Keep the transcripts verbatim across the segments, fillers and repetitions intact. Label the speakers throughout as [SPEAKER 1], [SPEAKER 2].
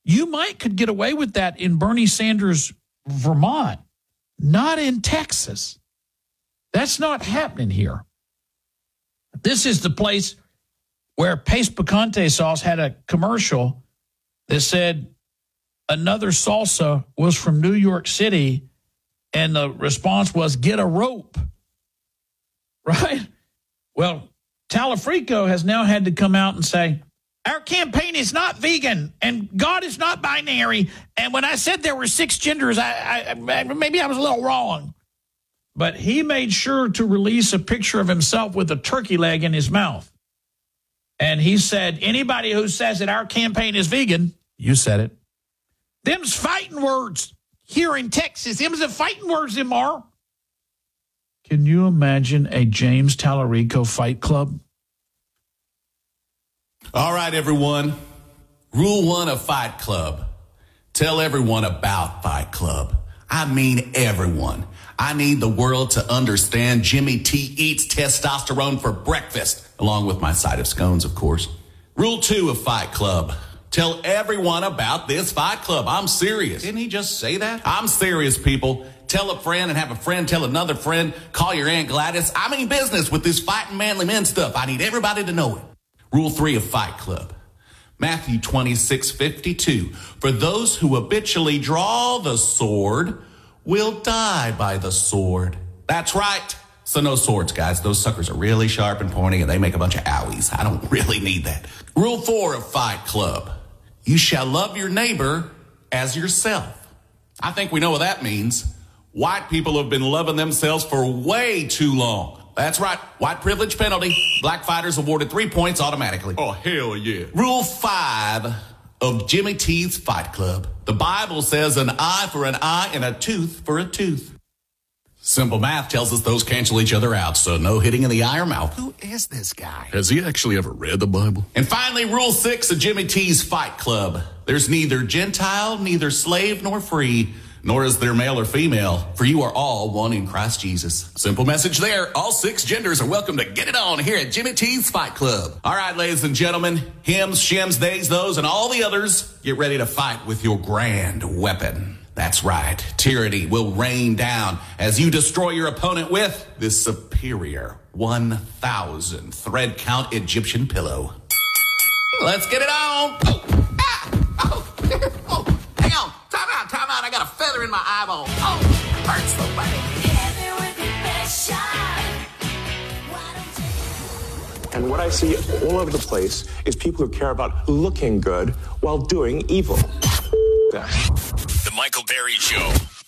[SPEAKER 1] You might could get away with that in Bernie Sanders' Vermont, not in Texas. That's not happening here. This is the place where Pace Picante Sauce had a commercial that said another salsa was from New York City, and the response was, get a rope. Right? Well, Talafrico has now had to come out and say, our campaign is not vegan, and God is not binary, and when I said there were six genders, I, I maybe I was a little wrong. But he made sure to release a picture of himself with a turkey leg in his mouth. And he said, anybody who says that our campaign is vegan, you said it. Them's fighting words here in Texas. Them's the fighting words, them are. Can you imagine a James Talarico fight club?
[SPEAKER 2] All right, everyone. Rule one of Fight Club. Tell everyone about Fight Club. I mean everyone. I need the world to understand Jimmy T eats testosterone for breakfast, along with my side of scones, of course. Rule two of Fight Club. Tell everyone about this Fight Club. I'm serious. Didn't he just say that? I'm serious, people. Tell a friend and have a friend tell another friend. Call your Aunt Gladys. I mean business with this fighting manly men stuff. I need everybody to know it. Rule three of Fight Club. Matthew twenty-six fifty-two. For those who habitually draw the sword will die by the sword. That's right. So no swords, guys. Those suckers are really sharp and pointy, and they make a bunch of owies. I don't really need that. Rule four of Fight Club. You shall love your neighbor as yourself. I think we know what that means. White people have been loving themselves for way too long. That's right. White privilege penalty. Black fighters awarded three points automatically. Oh, hell yeah. Rule five of Jimmy T's Fight Club. The Bible says an eye for an eye and a tooth for a tooth. Simple math tells us those cancel each other out, so no hitting in the eye or mouth.
[SPEAKER 3] Who is this guy?
[SPEAKER 4] Has he actually ever read the Bible?
[SPEAKER 2] And finally, rule six of Jimmy T's Fight Club. There's neither Gentile, neither slave nor free, nor is there male or female, for you are all one in Christ Jesus. Simple message there. All six genders are welcome to get it on here at Jimmy T's Fight Club. All right, ladies and gentlemen, hims, shims, theys, those, and all the others, get ready to fight with your grand weapon. That's right. Tyranny will rain down as you destroy your opponent with this superior one thousand thread count Egyptian pillow. Let's get it on. Oh, ah, oh, oh, hang on. Time out, time out. I got a feather in my eyeball. Oh, hurts so bad.
[SPEAKER 5] And what I see all over the place is people who care about looking good while doing evil.
[SPEAKER 6] The Michael Berry Show.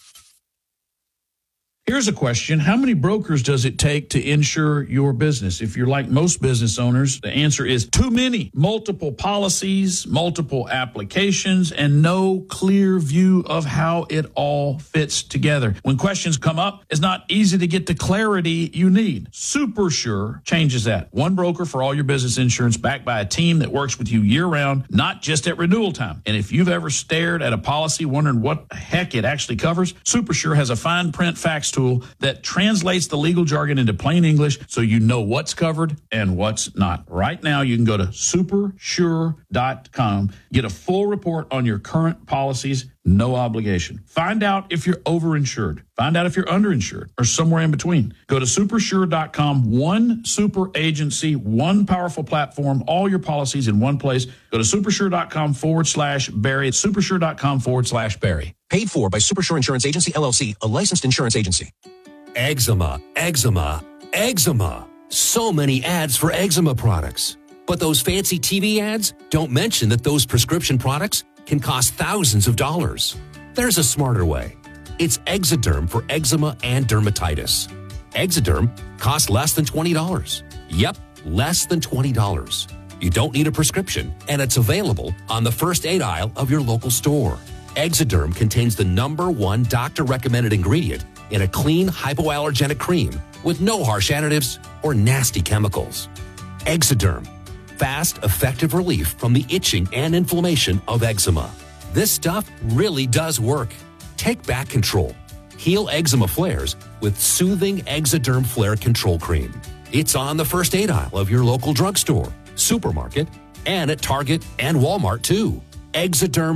[SPEAKER 1] Here's a question. How many brokers does it take to insure your business? If you're like most business owners, the answer is too many. Multiple policies, multiple applications, and no clear view of how it all fits together. When questions come up, it's not easy to get the clarity you need. SuperSure changes that. One broker for all your business insurance, backed by a team that works with you year-round, not just at renewal time. And if you've ever stared at a policy wondering what the heck it actually covers, SuperSure has a fine print fax tool that translates the legal jargon into plain English so you know what's covered and what's not. Right now, you can go to super sure dot com, get a full report on your current policies, no obligation. Find out if you're overinsured. Find out if you're underinsured or somewhere in between. Go to super sure dot com, one super agency, one powerful platform, all your policies in one place. Go to super sure dot com forward slash Barry. It's super sure dot com forward slash Barry.
[SPEAKER 7] Paid for by SuperSure Insurance Agency, L L C, a licensed insurance agency.
[SPEAKER 8] Eczema, eczema, eczema. So many ads for eczema products. But those fancy T V ads don't mention that those prescription products can cost thousands of dollars. There's a smarter way. It's Exoderm for eczema and dermatitis. Exoderm costs less than twenty dollars. Yep, less than twenty dollars. You don't need a prescription, and it's available on the first aid aisle of your local store. Exoderm contains the number one doctor-recommended ingredient in a clean, hypoallergenic cream with no harsh additives or nasty chemicals. Exoderm. Fast, effective relief from the itching and inflammation of eczema. This stuff really does work. Take back control. Heal eczema flares with soothing Exoderm Flare Control Cream. It's on the first aid aisle of your local drugstore, supermarket, and at Target and Walmart too. Exoderm